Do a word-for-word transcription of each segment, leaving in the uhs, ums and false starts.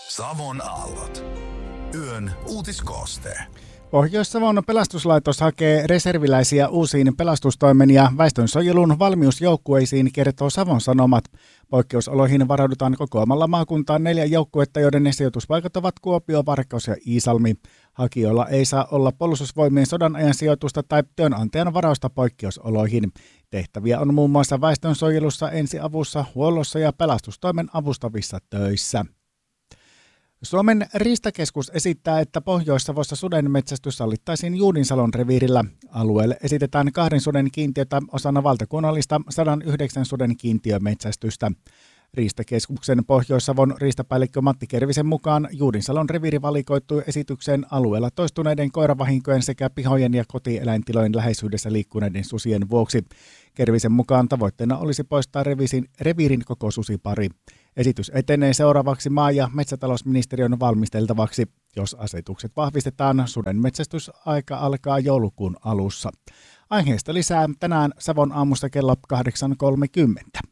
Savon aallot. Yön uutiskooste. Pohjois-Savon pelastuslaitos hakee reserviläisiä uusiin pelastustoimen ja väestönsuojelun valmiusjoukkueisiin, kertoo Savon Sanomat. Poikkeusoloihin varaudutaan kokoamalla maakuntaan neljä joukkuetta, joiden sijoituspaikat ovat Kuopio, Varkaus ja Iisalmi. Hakijoilla ei saa olla puolustusvoimien sodan ajan sijoitusta tai työnantajan varausta poikkeusoloihin. Tehtäviä on muun muassa väestönsuojelussa, ensiavussa, huollossa ja pelastustoimen avustavissa töissä. Suomen riistakeskus esittää, että Pohjois-Savossa suden metsästys sallittaisiin Juudinsalon reviirillä. Alueelle esitetään kahden suden kiintiötä osana valtakunnallista sata yhdeksän suden kiintiömetsästystä. Riistakeskuksen Pohjois-Savon riistapäällikkö Matti Kervisen mukaan Juudinsalon reviiri valikoittui esitykseen alueella toistuneiden koiravahinkojen sekä pihojen ja kotieläintilojen läheisyydessä liikkuneiden susien vuoksi. Kervisen mukaan tavoitteena olisi poistaa reviirin, reviirin koko susipari. Esitys etenee seuraavaksi maa- ja metsätalousministeriön valmisteltavaksi. Jos asetukset vahvistetaan, suden metsästysaika alkaa joulukuun alussa. Aiheesta lisää tänään Savon aamusta kello kahdeksan kolmekymmentä.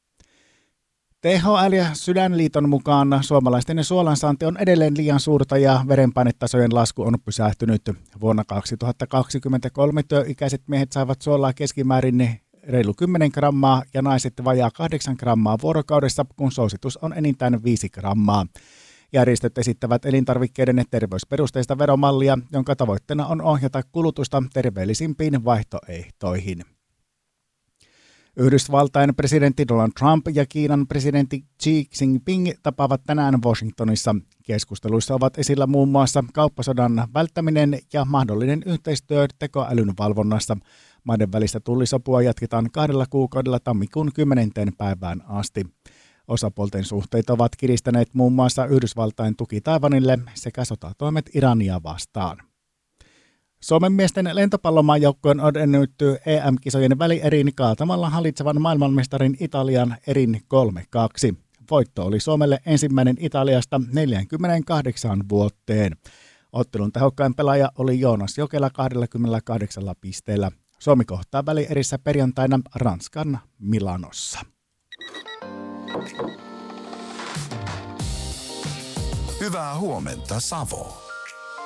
T H L ja Sydänliiton mukaan suomalaisten suolansaanti on edelleen liian suurta ja verenpainetasojen lasku on pysähtynyt. Vuonna kaksituhattakaksikymmentäkolme työikäiset miehet saivat suolaa keskimäärin reilu kymmenen grammaa ja naiset vajaa kahdeksan grammaa vuorokaudessa, kun suositus on enintään viisi grammaa. Järjestöt esittävät elintarvikkeiden terveysperusteista veromallia, jonka tavoitteena on ohjata kulutusta terveellisimpiin vaihtoehtoihin. Yhdysvaltain presidentti Donald Trump ja Kiinan presidentti Xi Jinping tapaavat tänään Washingtonissa. Keskusteluissa ovat esillä muun muassa kauppasodan välttäminen ja mahdollinen yhteistyö tekoälyn valvonnassa. Maiden välistä tullisopua jatketaan kahdella kuukaudella tammikuun kymmenenteen päivään asti. Osapuolten suhteet ovat kiristäneet muun muassa Yhdysvaltain tuki Taiwanille sekä sotatoimet Irania vastaan. Suomen miesten lentopallomaajoukkueen on ennätty E M-kisojen välieriin kaatamalla hallitsevan maailmanmestarin Italian erin kolme kaksi. Voitto oli Suomelle ensimmäinen Italiasta neljäkymmentäkahdeksan vuoteen. Ottelun tehokkain pelaaja oli Joonas Jokela kaksikymmentäkahdeksan pisteellä. Suomi kohtaa välierissä perjantaina Ranskan Milanossa. Hyvää huomenta, Savo.